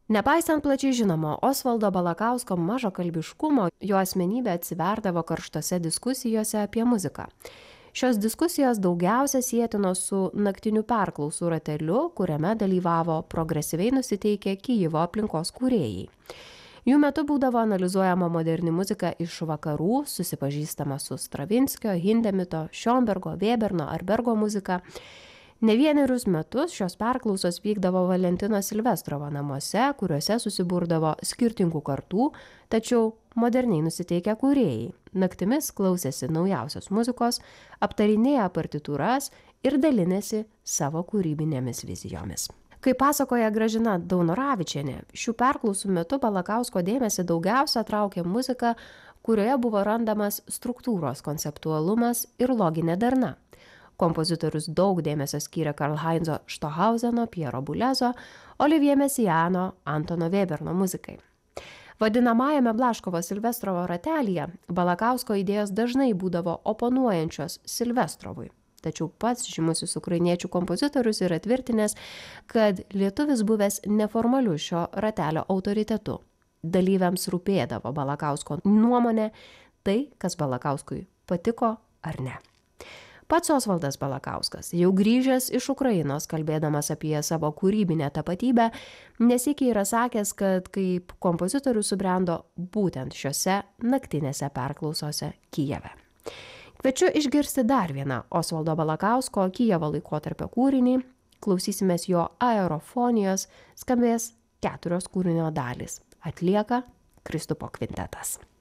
Nepaisant plačiai žinomo Osvaldo Balakausko mažakalbiškumo, jo asmenybė atsiverdavo karštose diskusijose apie muziką. Šios diskusijos daugiausia sietino su naktiniu perklausų rateliu, kuriame dalyvavo progresyviai nusiteikę Kijevo aplinkos kūrėjai. Jų metu būdavo analizuojama moderni muzika iš vakarų, susipažįstama su Stravinskio, Hindemito, Schönbergo, Weberno ar Bergo muzika. Ne vienerius metus šios perklausos vykdavo Valentino Silvestrovo namuose, kuriuose susiburdavo skirtingų kartų, tačiau moderniai nusiteikę kūrėjai. Naktimis klausėsi naujausios muzikos, aptarinėja partitūras ir dalinėsi savo kūrybinėmis vizijomis. Kaip pasakoja Gražina Daunoravičienė, šių perklausų metu Balakausko dėmesį daugiausia traukė muzika, kurioje buvo randamas struktūros konceptualumas ir loginė darna. Kompozitorius daug dėmesio skyrė Karlheinzo Stohauseno, Piero Bulezo, Olivier Messiano, Antono Weberno muzikai. Vadinamajame Blaškovo Silvestrovo ratelyje Balakausko idėjos dažnai būdavo oponuojančios Silvestrovui. Tačiau pats žymusis ukrainiečių kompozitorius yra tvirtinęs, kad lietuvis buvęs neformaliu šio ratelio autoritetu. Dalyviams rūpėdavo Balakausko nuomonė, tai, kas Balakauskui patiko ar ne. Pats Osvaldas Balakauskas, jau grįžęs iš Ukrainos, kalbėdamas apie savo kūrybinę tapatybę, nesykį yra sakęs, kad kaip kompozitorius subrendo būtent šiose naktinėse perklausose Kijeve. Kviečiu išgirsti dar vieną Osvaldo Balakausko Kijevo laikotarpio kūrinį, klausysimės jo aerofonijos, skambės 4 kūrinio dalys. Atlieka Kristupo kvintetas.